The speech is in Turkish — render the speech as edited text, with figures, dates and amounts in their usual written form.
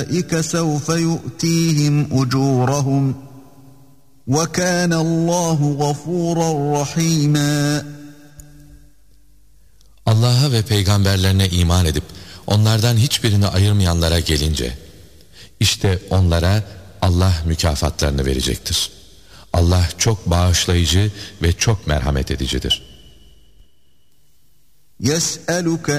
أُولَٰئِكَ سَوْفَ يُؤْتِيهِمْ أُجُورَهُمْ وَكَانَ اللّٰهُ غَفُورًا رَحِيمًا. Allah'a ve peygamberlerine iman edip onlardan hiçbirini ayırmayanlara gelince, işte onlara Allah mükafatlarını verecektir. Allah çok bağışlayıcı ve çok merhamet edicidir. يَسْأَلُكَ